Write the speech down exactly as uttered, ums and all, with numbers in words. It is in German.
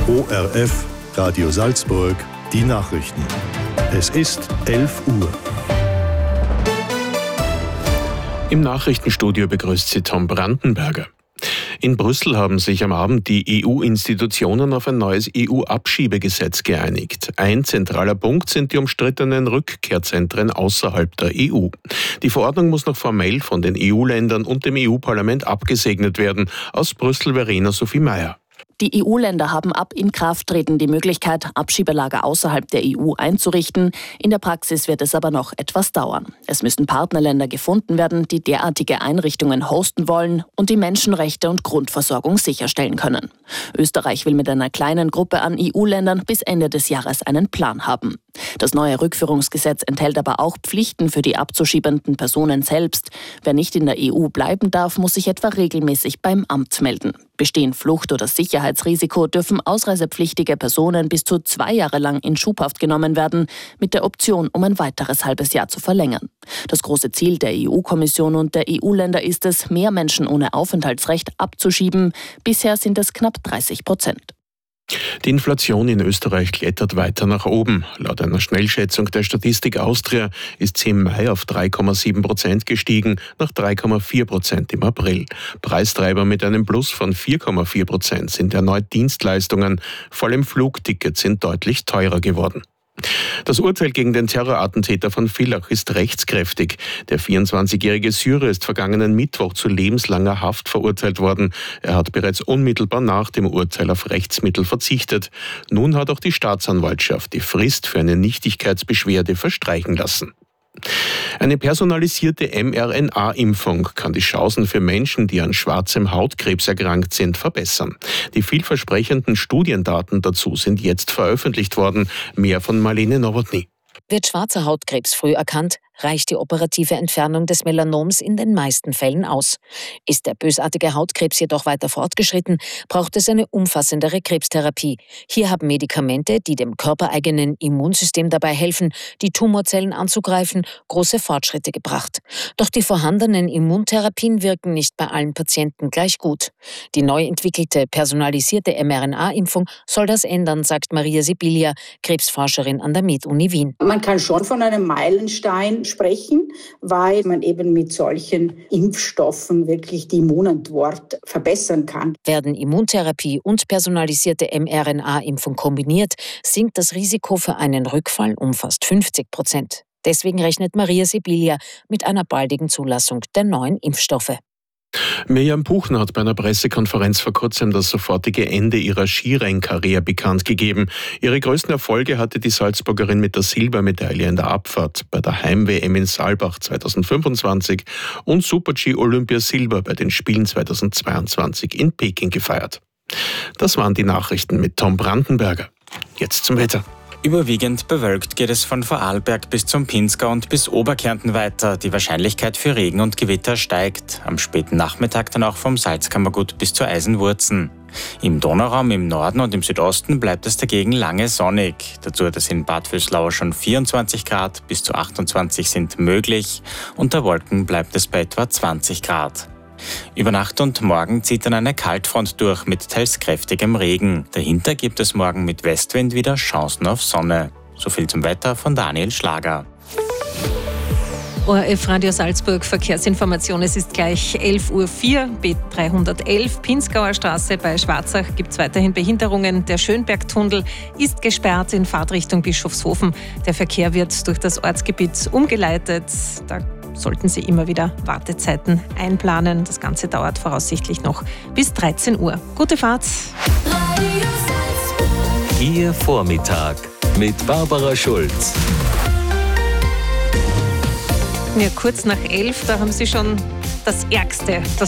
O R F, Radio Salzburg, die Nachrichten. Es ist elf Uhr. Im Nachrichtenstudio begrüßt Sie Tom Brandenberger. In Brüssel haben sich am Abend die E U-Institutionen auf ein neues E U-Abschiebegesetz geeinigt. Ein zentraler Punkt sind die umstrittenen Rückkehrzentren außerhalb der E U. Die Verordnung muss noch formell von den E U-Ländern und dem E U-Parlament abgesegnet werden. Aus Brüssel Verena Sophie Meyer. Die E U-Länder haben ab Inkrafttreten die Möglichkeit, Abschiebelager außerhalb der E U einzurichten. In der Praxis wird es aber noch etwas dauern. Es müssen Partnerländer gefunden werden, die derartige Einrichtungen hosten wollen und die Menschenrechte und Grundversorgung sicherstellen können. Österreich will mit einer kleinen Gruppe an E U-Ländern bis Ende des Jahres einen Plan haben. Das neue Rückführungsgesetz enthält aber auch Pflichten für die abzuschiebenden Personen selbst. Wer nicht in der E U bleiben darf, muss sich etwa regelmäßig beim Amt melden. Bestehen Flucht- oder Sicherheitsrisiko, dürfen ausreisepflichtige Personen bis zu zwei Jahre lang in Schubhaft genommen werden, mit der Option, um ein weiteres halbes Jahr zu verlängern. Das große Ziel der E U-Kommission und der E U-Länder ist es, mehr Menschen ohne Aufenthaltsrecht abzuschieben. Bisher sind es knapp dreißig Prozent. Die Inflation in Österreich klettert weiter nach oben. Laut einer Schnellschätzung der Statistik Austria ist sie im Mai auf drei Komma sieben Prozent gestiegen, nach drei Komma vier Prozent im April. Preistreiber mit einem Plus von vier Komma vier Prozent sind erneut Dienstleistungen, vor allem Flugtickets sind deutlich teurer geworden. Das Urteil gegen den Terrorattentäter von Villach ist rechtskräftig. Der vierundzwanzigjährige Syrer ist vergangenen Mittwoch zu lebenslanger Haft verurteilt worden. Er hat bereits unmittelbar nach dem Urteil auf Rechtsmittel verzichtet. Nun hat auch die Staatsanwaltschaft die Frist für eine Nichtigkeitsbeschwerde verstreichen lassen. Eine personalisierte M R N A-Impfung kann die Chancen für Menschen, die an schwarzem Hautkrebs erkrankt sind, verbessern. Die vielversprechenden Studiendaten dazu sind jetzt veröffentlicht worden. Mehr von Marlene Nowotny. Wird schwarzer Hautkrebs früh erkannt, reicht die operative Entfernung des Melanoms in den meisten Fällen aus. Ist der bösartige Hautkrebs jedoch weiter fortgeschritten, braucht es eine umfassendere Krebstherapie. Hier haben Medikamente, die dem körpereigenen Immunsystem dabei helfen, die Tumorzellen anzugreifen, große Fortschritte gebracht. Doch die vorhandenen Immuntherapien wirken nicht bei allen Patienten gleich gut. Die neu entwickelte personalisierte M R N A-Impfung soll das ändern, sagt Maria Sibilia, Krebsforscherin an der Med-Uni Wien. Man kann schon von einem Meilenstein sprechen, weil man eben mit solchen Impfstoffen wirklich die Immunantwort verbessern kann. Werden Immuntherapie und personalisierte M R N A-Impfung kombiniert, sinkt das Risiko für einen Rückfall um fast fünfzig Prozent. Deswegen rechnet Maria Sibilia mit einer baldigen Zulassung der neuen Impfstoffe. Mirjam Buchner hat bei einer Pressekonferenz vor kurzem das sofortige Ende ihrer Skirennkarriere bekannt gegeben. Ihre größten Erfolge hatte die Salzburgerin mit der Silbermedaille in der Abfahrt bei der Heim-W M in Saalbach zweitausendfünfundzwanzig und Super-G Olympia Silber bei den Spielen zweitausendzweiundzwanzig in Peking gefeiert. Das waren die Nachrichten mit Tom Brandenberger. Jetzt zum Wetter. Überwiegend bewölkt geht es von Vorarlberg bis zum Pinzgau und bis Oberkärnten weiter. Die Wahrscheinlichkeit für Regen und Gewitter steigt. Am späten Nachmittag dann auch vom Salzkammergut bis zur Eisenwurzen. Im Donauraum im Norden und im Südosten bleibt es dagegen lange sonnig. Dazu hat es in Bad Vöslau schon vierundzwanzig Grad, bis zu achtundzwanzig sind möglich. Unter Wolken bleibt es bei etwa zwanzig Grad. Über Nacht und morgen zieht dann eine Kaltfront durch mit teils kräftigem Regen. Dahinter gibt es morgen mit Westwind wieder Chancen auf Sonne. So viel zum Wetter von Daniel Schlager. O R F Radio Salzburg Verkehrsinformation. Es ist gleich elf Uhr vier, B dreihundertelf, Pinzgauer Straße bei Schwarzach gibt es weiterhin Behinderungen. Der Schönbergtunnel ist gesperrt in Fahrtrichtung Bischofshofen. Der Verkehr wird durch das Ortsgebiet umgeleitet. Da sollten Sie immer wieder Wartezeiten einplanen. Das Ganze dauert voraussichtlich noch bis dreizehn Uhr. Gute Fahrt! Ihr Vormittag mit Barbara Schulz. Ja, kurz nach elf, da haben Sie schon das Ärgste, das